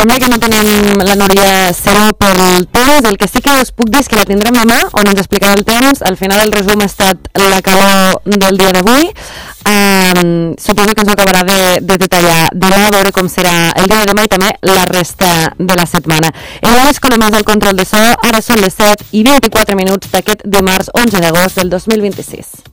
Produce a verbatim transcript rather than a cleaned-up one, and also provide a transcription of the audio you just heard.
sembla que no tenim la Núria Seró pel temps. El que sí que us puc dir és que la tindrem demà, on ens explicarà el temps. Al final el resum ha estat la calor del dia d'avui. Um, suposo que ens ho acabarà de, de detallar demà, a veure com serà el dia de demà i també la resta de la setmana. El Luis Colomés del control de so. Ara són les set i vint-i-quatre minuts d'aquest dimarts onze d'agost del dos mil vint-i-sis.